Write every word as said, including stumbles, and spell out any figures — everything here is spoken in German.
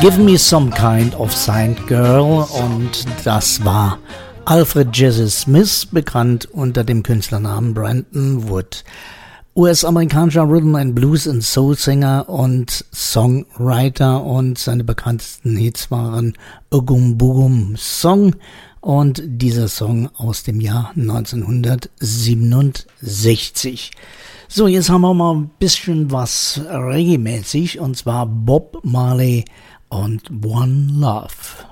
Give Me Some Kind of Signed Girl, und das war Alfred Jesse Smith, bekannt unter dem Künstlernamen Brandon Wood. U S-amerikanischer Rhythm and Blues and Soul Singer und Songwriter, und seine bekanntesten Hits waren Ogum Bugum Song und dieser Song aus dem Jahr neunzehnhundertsiebenundsechzig. So, jetzt haben wir mal ein bisschen was Reggae-mäßig, und zwar Bob Marley und One Love.